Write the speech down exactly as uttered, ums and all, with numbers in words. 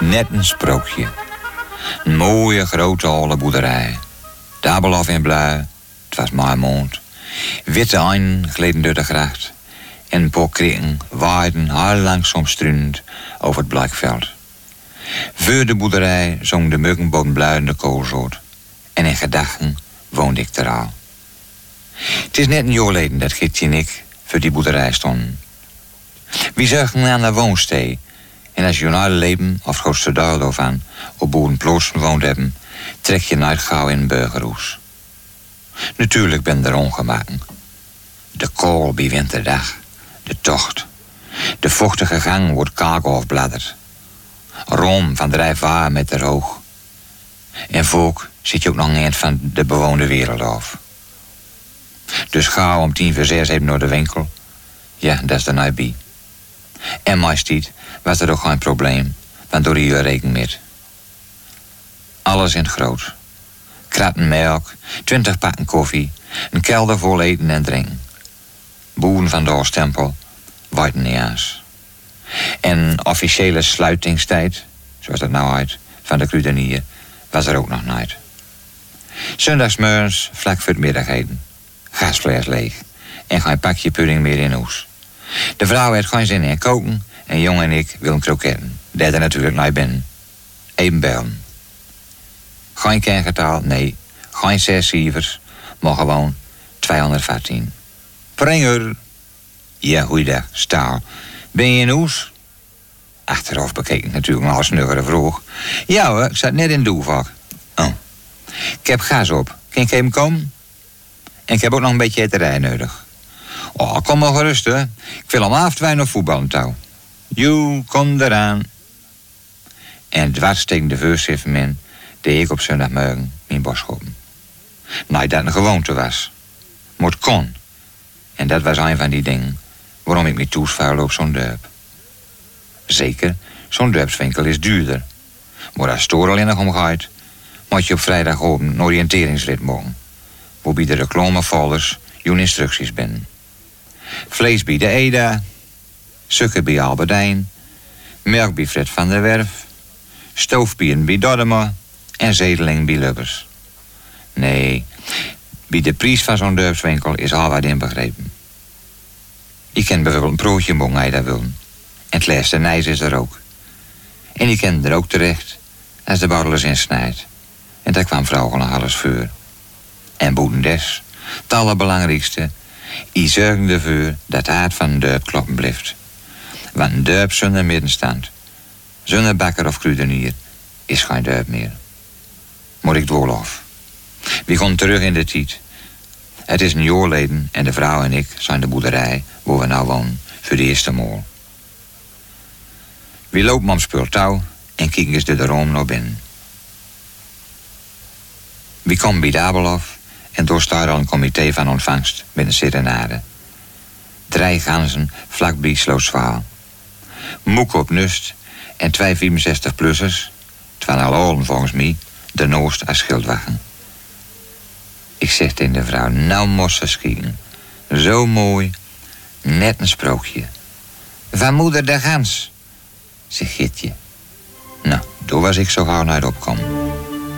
Net een sprookje. Een mooie grote holle boerderij. Dabelof in blauw, het was maaimaand. Witte einden gleden door de gracht. En een paar krieken waaiden heel langzaam struinend over het blijkveld. Voor de boerderij zong de muggenboom bluidende koolzoot. En in gedachten woonde ik er al. Het is net een jaar geleden dat Gietje en ik voor die boerderij stonden. We zagen aan de woonstee. En als je een hele leven of het grootste deel daarvan op boerenploos gewoond hebben, trek je nooit gauw in een burgerhoes. Natuurlijk ben er ongemakken. De kool bij winterdag, de tocht. De vochtige gang wordt kaak afbladderd. Room van drijfwaar met de hoog. En volk zit je ook nog een eind van de bewoonde wereld af. Dus gauw om tien voor zes even naar de winkel. Ja, dat is er nou bij. En meestiet was er ook geen probleem, want door die reken met. Alles in het groot. Kratten melk, twintig pakken koffie, een kelder vol eten en drinken. Boeren van de Oostempel wachten niet eens. En officiële sluitingstijd, zoals dat nou heet, van de kruidenier, was er ook nog nooit. Zondagsmorgens, vlak voor het middageten. Gasfles leeg en geen pakje pudding meer in huis. De vrouw had geen zin in koken en jong en ik wilden kroketten. Dat er natuurlijk nooit binnen. Even bellen. Geen kerngetal, nee. Geen zes cijfers, maar gewoon tweehonderdveertien. Pringer. Ja, goeiedag, Staal. Ben je in huis? Achteraf bekeek ik natuurlijk nog een snuggere vroeg. Ja hoor, ik zat net in het doelvak. Oh. Ik heb gas op. Kan ik even komen? En ik heb ook nog een beetje eterij nodig. Oh, kom maar gerust, hè. Ik wil om half twee nog voetballen touw. Joe, kom eraan. En dwars tegen de vuursiffen in deed ik op zondagmorgen mijn boschoppen. Nou, dat een gewoonte was. Maar het kon. En dat was een van die dingen waarom ik me toesvuil op zo'n dorp. Zeker, zo'n dorpswinkel is duurder. Maar als het er alleen nog om gaat, moet je op vrijdagochtend een oriënteringsrit maken. Waarbij de reclamefolders je instructies binnen. Vlees bij de Eda, suiker bij Albertijn, melk bij Fred van der Werf, stoofbieren bij Dodema en zedeling bij Lubbers. Nee, bij de prijs van zo'n dorpswinkel is al wat inbegrepen. Je kent bijvoorbeeld een broodje bong als je dat wil. En het laatste nijs is er ook. En je kent er ook terecht als de borrelers in snijdt. En daar kwam vrouw nog alles voor. En boedendes, het allerbelangrijkste, je zorgt ervoor dat het hart van een dorp kloppen blijft. Want een dorp zonder middenstand, zonder bakker of kruidenier, is geen dorp meer. Maar ik dwol af. We gaan terug in de tijd. Het is een jaar geleden en de vrouw en ik zijn de boerderij waar we nou wonen voor de eerste maal. We lopen om spul touw en kijken eens door de room naar binnen. We komen bij Dabelof en door staat al een comité van ontvangst met een serenade. Drie ganzen vlakbij Slooswaal. Moek op nust en twee vierenzestig-plussers, terwijl alle oren volgens mij, de noost als schildwachten. Ik zeg tegen de vrouw, nou moest ze schieten. Zo mooi, net een sprookje. Van moeder de gans, zegt Gietje. Nou, toen was ik zo gauw naar opkomen.